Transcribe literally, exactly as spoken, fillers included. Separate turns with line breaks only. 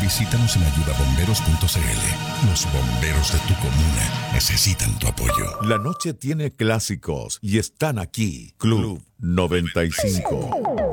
Visítanos en ayuda bomberos punto c l. Los bomberos de tu comuna necesitan tu apoyo.
La noche tiene clásicos y están aquí. Club noventa y cinco.